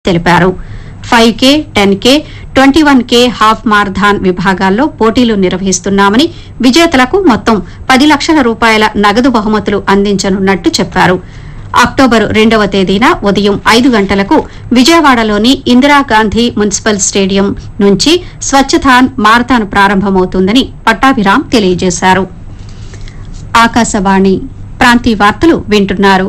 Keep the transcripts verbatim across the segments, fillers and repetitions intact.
తెలిపారు. Five K ten K twenty one కే half marathon విభాగాల్లో పోటీలు నిర్వహిస్తున్నామని విజేతలకు మొత్తం పది లక్షల రూపాయల నగదు బహుమతులు అందించనున్నట్టు చెప్పారు. అక్టోబర్ రెండవ తేదీన ఉదయం ఐదు గంటలకు విజయవాడలోని ఇందిరాగాంధీ మున్సిపల్ స్టేడియం నుంచి స్వచ్ఛథాన్ మారథాన్ ప్రారంభమవుతుందని పట్టాభిరామ్ తెలియజేశారు. ఆకాశవాణి ప్రాంతీయ వార్తలు వింటున్నారు.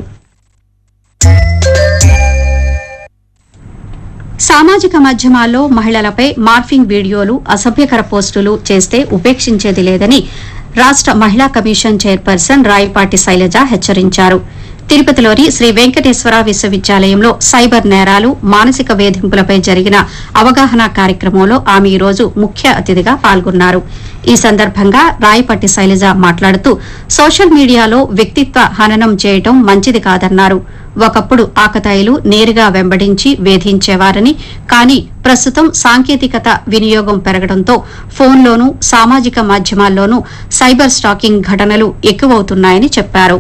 సామాజిక మాధ్యమాల్లో మహిళలపై మార్ఫింగ్ వీడియోలు, అసభ్యకర పోస్టులు చేస్తే ఉపేక్షించేది లేదని రాష్ట మహిళా కమిషన్ చైర్పర్సన్ రాయపాటి శైలజ హెచ్చరించారు. తిరుపతిలోని శ్రీ వెంకటేశ్వర విశ్వవిద్యాలయంలో సైబర్ నేరాలు, మానసిక వేధింపులపై జరిగిన అవగాహన కార్యక్రమంలో ఆమె ఈ రోజు ముఖ్య అతిథిగా పాల్గొన్నారు. ఈ సందర్భంగా రాయపాటి శైలజ మాట్లాడుతూ సోషల్ మీడియాలో వ్యక్తిత్వ హననం చేయడం మంచిది కాదన్నారు. ఒకప్పుడు ఆకతాయిలు నేరుగా వెంబడించి వేధించేవారని, కానీ ప్రస్తుతం సాంకేతికత వినియోగం పెరగడంతో ఫోన్లోనూ సామాజిక మాధ్యమాల్లోనూ సైబర్ స్టాకింగ్ ఘటనలు ఎక్కువవుతున్నాయని చెప్పారు.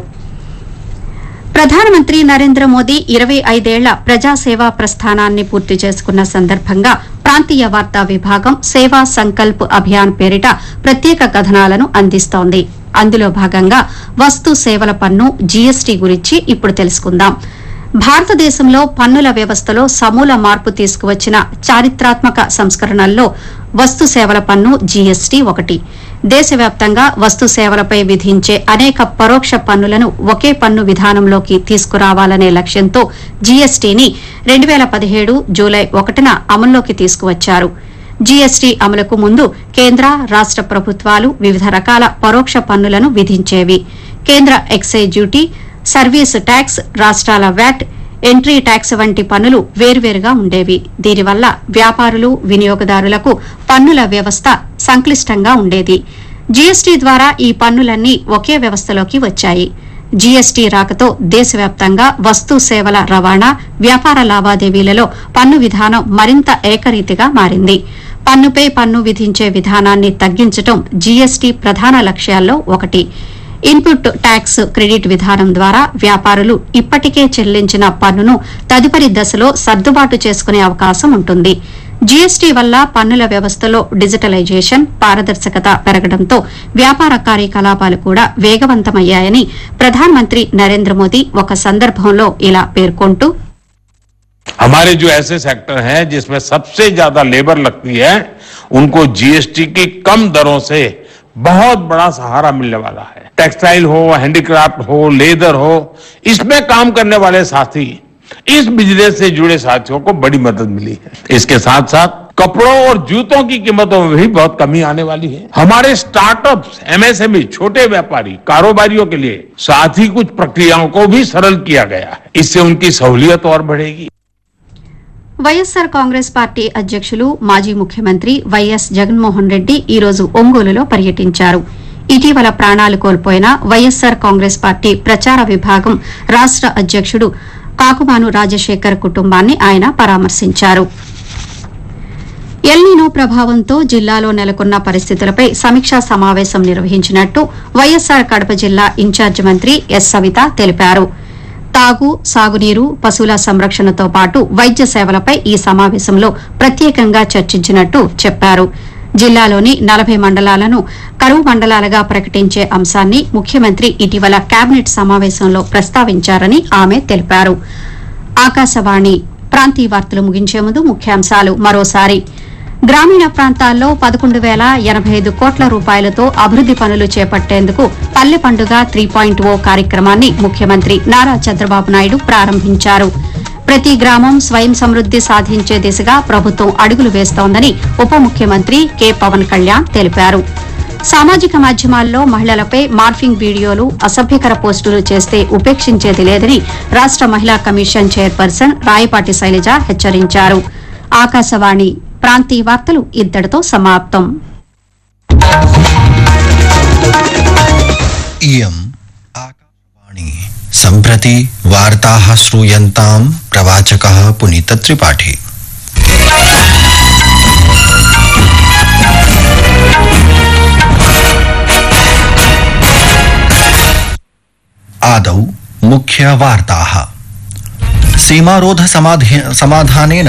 ప్రధానమంత్రి నరేంద్ర మోదీ ఇరవై ఐదేళ్ల ప్రజాసేవా ప్రస్థానాన్ని పూర్తి చేసుకున్న సందర్భంగా ప్రాంతీయ వార్తా విభాగం సేవా సంకల్ప్ అభియాన్ పేరిట ప్రత్యేక కథనాలను అందిస్తోంది. అందులో భాగంగా వస్తు సేవల పన్ను జీఎస్టీ గురించి ఇప్పుడు తెలుసుకుందాం. భారతదేశంలో పన్నుల వ్యవస్థలో సమూల మార్పు తీసుకువచ్చిన చారిత్రాత్మక సంస్కరణల్లో వస్తు సేవల పన్ను జీఎస్టీ ఒకటి. దేశవ్యాప్తంగా వస్తు సేవలపై విధించే అనేక పరోక్ష పన్నులను ఒకే పన్ను విధానంలోకి తీసుకురావాలనే లక్ష్యంతో జీఎస్టీని రెండు వేల పదిహేడు జూలై ఒకటిన అమల్లోకి తీసుకువచ్చారు. జీఎస్టీ అమలుకు ముందు కేంద్ర, రాష్ట ప్రభుత్వాలు వివిధ రకాల పరోక్ష పన్నులను విధించేవి. కేంద్ర ఎక్సైజ్ డ్యూటీ, సర్వీస్ ట్యాక్స్, రాష్ట్రాల వ్యాట్, ఎంట్రీ ట్యాక్స్ వంటి పన్నులు వేర్వేరుగా ఉండేవి. దీనివల్ల వ్యాపారులు, వినియోగదారులకు పన్నుల వ్యవస్థ సంక్లిష్టంగా ఉండేది. జీఎస్టీ ద్వారా ఈ పన్నులన్నీ ఒకే వ్యవస్థలోకి వచ్చాయి. జీఎస్టీ రాకతో దేశవ్యాప్తంగా వస్తు సేవల రవాణా, వ్యాపార లావాదేవీలలో పన్ను విధానం మరింత ఏకరీతిగా మారింది. పన్నుపై పన్ను విధించే విధానాన్ని తగ్గించడం జీఎస్టీ ప్రధాన లక్ష్యాల్లో ఒకటి. ఇన్పుట్ ట్యాక్స్ క్రెడిట్ విధానం ద్వారా వ్యాపారులు ఇప్పటికే చెల్లించిన పన్నును తదుపరి దశలో సర్దుబాటు చేసుకునే అవకాశం ఉంటుంది. జీఎస్టీ వల్ల పన్నుల వ్యవస్థలో డిజిటలైజేషన్, పారదర్శకత పెరగడంతో వ్యాపార కార్యకలాపాలు కూడా వేగవంతమయ్యాయని ప్రధానమంత్రి నరేంద్ర మోదీ ఒక సందర్భంలో ఇలా పేర్కొంటూ, हमारे जो ऐसे सेक्टर हैं जिसमें सबसे ज्यादा लेबर लगती है, उनको जीएसटी की कम दरों से बहुत बड़ा सहारा मिलने वाला है. टेक्सटाइल हो, हैंडीक्राफ्ट हो, लेदर हो, इसमें काम करने वाले साथी, इस बिजनेस से जुड़े साथियों को बड़ी मदद मिली है. इसके साथ साथ कपड़ों और जूतों की कीमतों में भी बहुत कमी आने वाली है. हमारे स्टार्टअप्स, एमएसएमई, छोटे व्यापारी, कारोबारियों के लिए साथ ही कुछ प्रक्रियाओं को भी सरल किया गया है. इससे उनकी सहूलियत और बढ़ेगी. వైఎస్సార్ కాంగ్రెస్ పార్టీ అధ్యక్షులు, మాజీ ముఖ్యమంత్రి వైఎస్ జగన్మోహన్ రెడ్డి ఈ రోజు ఒంగోలులో పర్యటించారు. ఇటీవల ప్రాణాలు కోల్పోయిన వైఎస్సార్ కాంగ్రెస్ పార్టీ ప్రచార విభాగం రాష్ట అధ్యక్షుడు కాకుమాను రాజశేఖర్ కుటుంబాన్ని ఆయన పరామర్శించారు. ఎల్నినో ప్రభావంతో జిల్లాలో నెలకొన్న పరిస్థితులపై సమీక్షా సమావేశం నిర్వహించినట్టు వైఎస్సార్ కడప జిల్లా ఇన్ఛార్జి మంత్రి ఎస్ సవిత తెలిపారు. తాగు, సాగునీరు, పశువుల సంరక్షణతో పాటు వైద్య సేవలపై ఈ సమావేశంలో ప్రత్యేకంగా చర్చించినట్టు చెప్పారు. జిల్లాలోని నలభై మండలాలను కరువు మండలాలుగా ప్రకటించే అంశాన్ని ముఖ్యమంత్రి ఇటీవల కేబినెట్ సమావేశంలో ప్రస్తావించారని ఆమె తెలిపారు. ఆకాశవాణి ప్రాంతీయ వార్తలు ముగించే ముందు ముఖ్యాంశాలు మరోసారి. గ్రామీణ ప్రాంతాల్లో పదకొండు వేల ఎనబై ఐదు కోట్ల రూపాయలతో అభివృద్ది పనులు చేపట్టేందుకు పల్లె పండుగ త్రీ పాయింట్ ఓ కార్యక్రమాన్ని ముఖ్యమంత్రి నారా చంద్రబాబు నాయుడు ప్రారంభించారు. ప్రతి గ్రామం స్వయం సమృద్ది సాధించే దిశగా ప్రభుత్వం అడుగులు వేస్తోందని ఉప ముఖ్యమంత్రి కె పవన్ కళ్యాణ్ తెలిపారు. సామాజిక మాధ్యమాల్లో మహిళలపై మార్ఫింగ్ వీడియోలు, అసభ్యకర పోస్టులు చేస్తే ఉపేక్షించేది లేదని రాష్ట మహిళా కమిషన్ చైర్పర్సన్ రాయపాటి శైలజ హెచ్చరించారు. ఆకాశవాణి ప్రాంతీయ వార్తలు ఇంతటితో సమాప్తం. इयम् आकाशवाणी सम्प्रति वार्ताः श्रूयन्ताम् प्रवाचकः पुनीतत्रिपाठी। आदौ मुख्यवार्ताः। सीमारोध समाधानेन